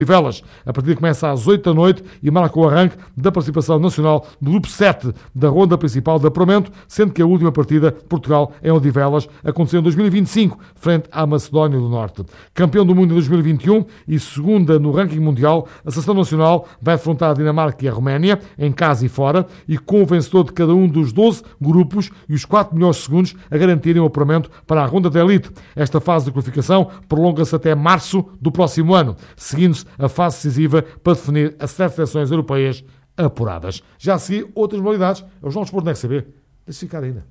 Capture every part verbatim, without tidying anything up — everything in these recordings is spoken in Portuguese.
Odivelas. A partida começa às oito da noite e marca o arranque da participação nacional do grupo sete da ronda principal de apuramento, sendo que a última partida de Portugal em Odivelas aconteceu em dois mil e vinte e cinco, frente à Macedónia do Norte. Campeão do mundo em dois mil e vinte e um e segunda no ranking mundial, a seleção nacional vai afrontar a Dinamarca e a Roménia, em casa e fora, e com o vencedor de cada um dos doze grupos e os quatro melhores segundos a garantirem o apuramento para a ronda da elite. Esta fase de qualificação prolonga-se até março do próximo ano, seguindo-se a fase decisiva para definir as sete seleções europeias apuradas. Já a seguir, outras modalidades. É o Jornal de Desporto na R C B. Deixa ficar ainda.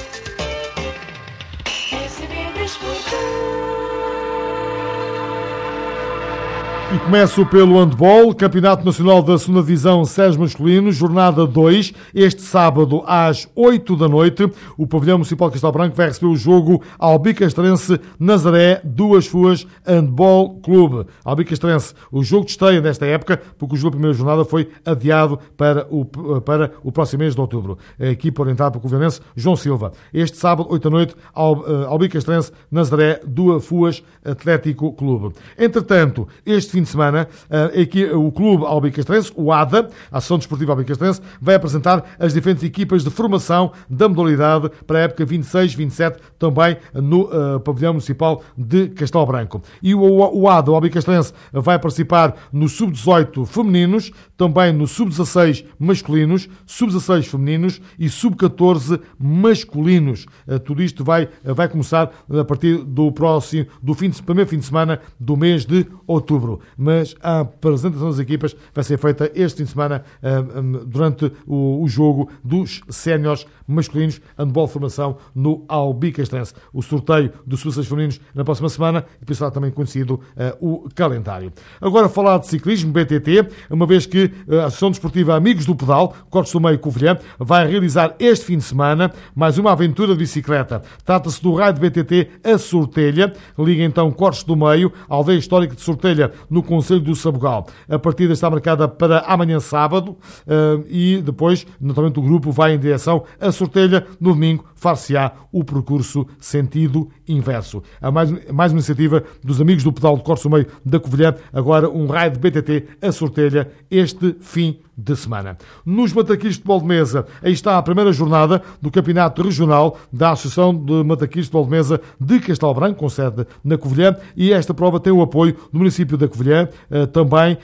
E começo pelo handball, Campeonato Nacional da segunda Divisão Sérgio Masculino, jornada dois, este sábado às oito da noite, o Pavilhão Municipal de Castelo Branco vai receber o jogo Albicastrense Nazaré Duas Fuas Handball Clube. Albicastrense, o jogo de estreia nesta época, porque o jogo da primeira jornada foi adiado para o, para o próximo mês de outubro. A equipa orientada pelo Covilhanense João Silva. Este sábado, oito da noite, Albicastrense Nazaré Duas Fuas Atlético Clube. Entretanto, este fim de semana, aqui, o Clube Albicastrense, o A D A, a Associação Desportiva Albicastrense, vai apresentar as diferentes equipas de formação da modalidade para a época vinte e seis vinte e sete, também no uh, Pavilhão Municipal de Castelo Branco. E o, o A D A, o Albicastrense, vai participar no sub dezoito femininos, também no sub dezasseis masculinos, sub dezasseis femininos e sub catorze masculinos. Uh, tudo isto vai, uh, vai começar a partir do próximo, do fim de, primeiro fim de semana do mês de outubro. Mas a apresentação das equipas vai ser feita este fim de semana durante o jogo dos séniores masculinos handball formação no Albicastrense. O sorteio dos sub dezasseis femininos na próxima semana e por isso será também conhecido o calendário. Agora falar de ciclismo, B T T, uma vez que a Associação Desportiva Amigos do Pedal, Cortes do Meio Covilhã, vai realizar este fim de semana mais uma aventura de bicicleta. Trata-se do raio de B T T a Sortelha, liga então Cortes do Meio, a aldeia histórica de Sortelha, no Concelho do Sabugal. A partida está marcada para amanhã sábado uh, e depois, naturalmente, o grupo vai em direção a Sortelha. No domingo, far-se-á o percurso sentido inverso. Há mais, mais uma iniciativa dos amigos do pedal do Cortes do Meio da Covilhã, agora um raio de B T T a Sortelha este fim de semana. Nos mataquis de futebol de mesa, aí está a primeira jornada do Campeonato Regional da Associação de Mataquis de Futebol de Mesa de Castelo Branco, com sede na Covilhã, e esta prova tem o apoio do município da Covilhã, também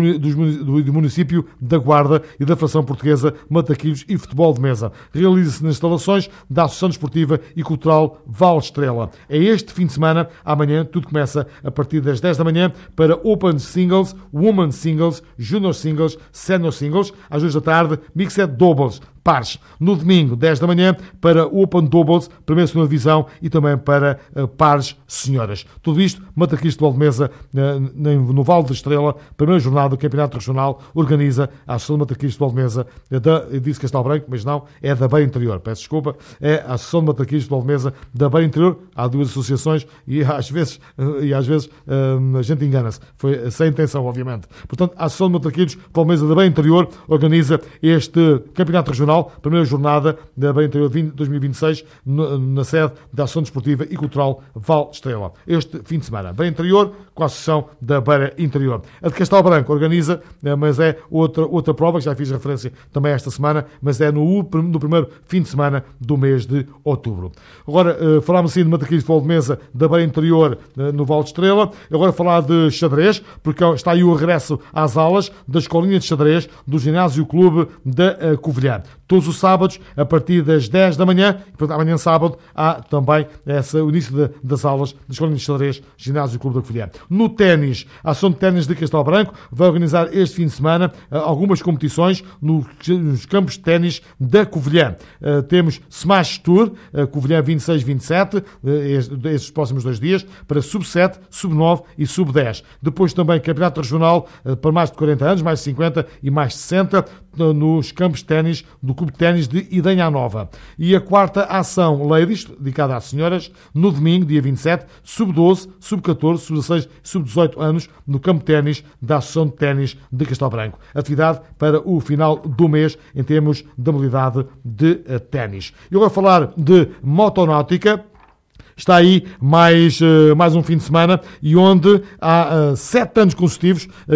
do município da Guarda e da Federação Portuguesa Mataquis e Futebol de Mesa. Realiza-se nas instalações da Associação Desportiva e Cultural Val Estrela. É este fim de semana, amanhã, tudo começa a partir das dez da manhã para Open Singles, Women Singles, Junior Singles, Senior Singles, às duas da tarde, Mixed Doubles, pares. No domingo, dez da manhã, para Open Doubles, primeira e segunda divisão e também para uh, pares senhoras. Tudo isto, Mataquis de Futebol de Mesa, uh, no Vale da Estrela, primeira jornada do Campeonato Regional, organiza a Associação de Mataquis de Futebol de Mesa da, eu disse Castelo Branco, mas não, é da Beira Interior, peço desculpa, é a Associação de Mataquis de Futebol de Mesa da Beira Interior. Há duas associações e às vezes, uh, e às vezes uh, a gente engana-se. Foi sem intenção, obviamente. Portanto, a Associação de Mataquis de Futebol de Mesa da Beira Interior organiza este Campeonato Regional, primeira jornada da Beira Interior dois mil e vinte e seis, na sede da Associação Desportiva e Cultural Val Estrela. Este fim de semana, Beira Interior com a Associação da Beira Interior. A de Castelo Branco organiza, mas é outra, outra prova, que já fiz referência também esta semana, mas é no, no primeiro fim de semana do mês de outubro. Agora, falámos assim de Mataquis de Futebol de Mesa da Beira Interior no Val de Estrela. Agora falar de xadrez, porque está aí o regresso às aulas da Escolinha de Xadrez do Ginásio Clube da Covilhã. Todos os sábados, a partir das dez da manhã, e portanto, amanhã sábado, há também esse, o início de, das aulas da Escolinha de Xadrez, Ginásio Clube da Covilhã. No ténis, a Associação de Ténis de Castelo Branco vai organizar este fim de semana uh, algumas competições no, nos campos de ténis da Covilhã. Uh, temos Smash Tour, uh, Covilhã vinte e seis vinte e sete, uh, estes, estes próximos dois dias, para sub sete, sub nove e sub dez. Depois também Campeonato Regional uh, para mais de quarenta anos, mais de cinquenta e mais de sessenta, uh, nos campos de ténis do Clube de Ténis de Idanha Nova. E a quarta ação Ladies, dedicada às senhoras, no domingo, dia vinte e sete, sub doze, sub catorze, sub dezasseis, sub dezoito anos, no campo de ténis da Associação de Ténis de Castelo Branco. Atividade para o final do mês, em termos de modalidade de uh, ténis. E agora falar de motonáutica. Está aí mais, uh, mais um fim de semana e onde há uh, sete anos consecutivos uh,